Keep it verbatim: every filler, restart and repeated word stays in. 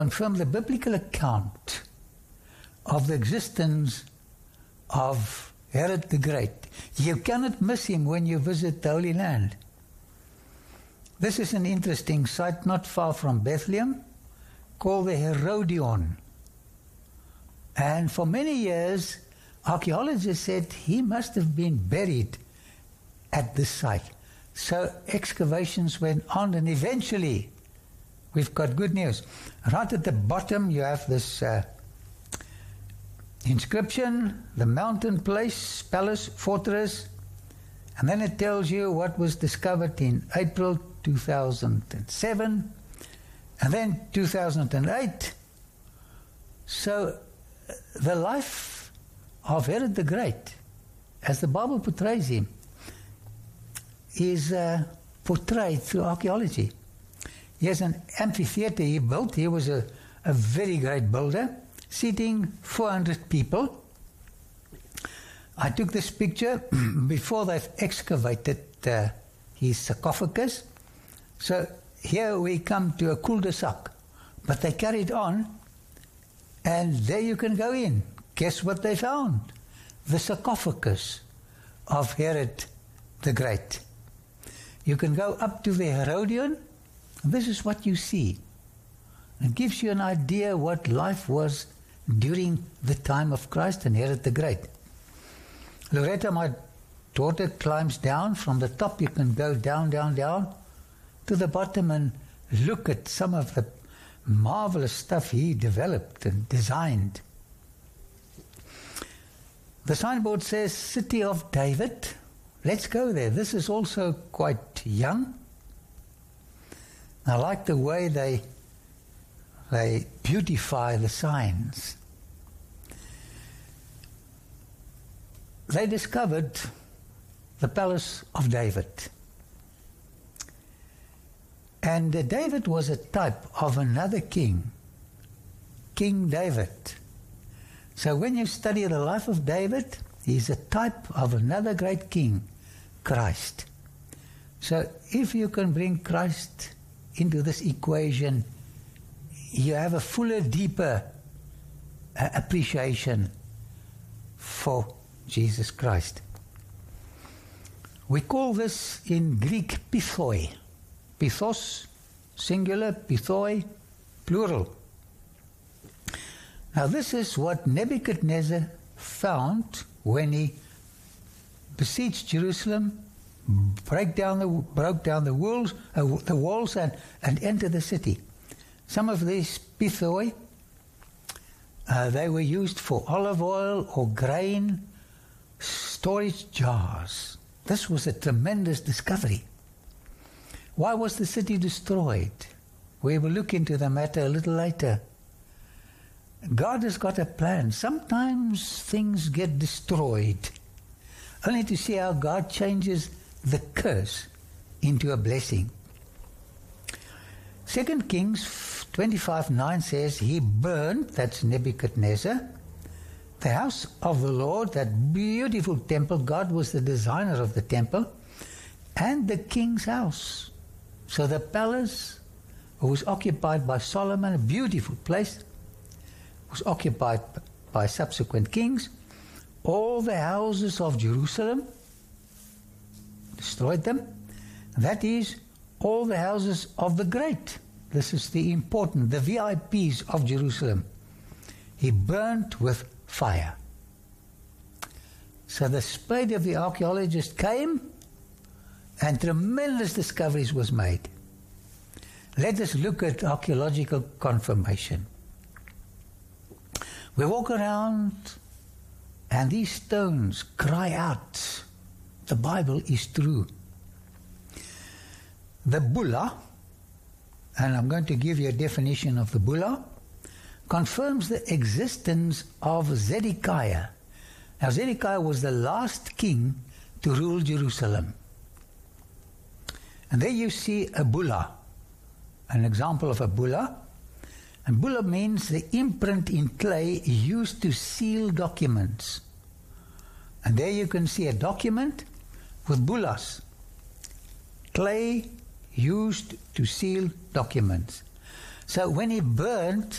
confirm the biblical account of the existence of Herod the Great. You cannot miss him when you visit the Holy Land. This is an interesting site not far from Bethlehem, called the Herodion. And for many years, archaeologists said he must have been buried at this site. So excavations went on, and eventually we've got good news. Right at the bottom you have this uh, inscription, the mountain place, palace, fortress, and then it tells you what was discovered in April two thousand seven, and then two thousand eight. So uh, the life of Herod the Great, as the Bible portrays him, is uh, portrayed through archaeology. He has an amphitheater he built. He was a, a very great builder, seating four hundred people. I took this picture before they've excavated uh, his sarcophagus. So here we come to a cul-de-sac. But they carried on, and there you can go in. Guess what they found? The sarcophagus of Herod the Great. You can go up to the Herodion. This is what you see. It gives you an idea what life was during the time of Christ and Herod the Great. Loretta, my daughter, climbs down. From the top you can go down, down, down to the bottom and look at some of the marvelous stuff he developed and designed. The signboard says City of David. Let's go there. This is also quite young. I like the way they they beautify the signs. They discovered the palace of David. And uh, David was a type of another king, King David. So when you study the life of David, he's a type of another great king, Christ. So if you can bring Christ into this equation, you have a fuller, deeper uh, appreciation for Jesus Christ. We call this in Greek pithoi. Pithos, singular, pithoi, plural. Now this is what Nebuchadnezzar found when he besieged Jerusalem, break down the, broke down the walls, uh, the walls and, and entered the city. Some of these pithoi, uh, they were used for olive oil or grain storage jars. This was a tremendous discovery. Why was the city destroyed? We will look into the matter a little later. God has got a plan. Sometimes things get destroyed, only to see how God changes the curse into a blessing. Second Kings twenty-five nine says, he burned, that's Nebuchadnezzar, the house of the Lord, that beautiful temple. God was the designer of the temple, and the king's house. So the palace was occupied by Solomon, a beautiful place, was occupied by subsequent kings. All the houses of Jerusalem, destroyed them. That is, all the houses of the great. This is the important, the V I Ps of Jerusalem. He burnt with fire. So the spade of the archaeologist came, and tremendous discoveries was made. Let us look at archaeological confirmation. We walk around, and these stones cry out, the Bible is true. The bulla, and I'm going to give you a definition of the bulla, confirms the existence of Zedekiah. Now Zedekiah was the last king to rule Jerusalem. And there you see a bulla, an example of a bulla. And bulla means the imprint in clay used to seal documents. And there you can see a document with bullas, clay used to seal documents. So when he burned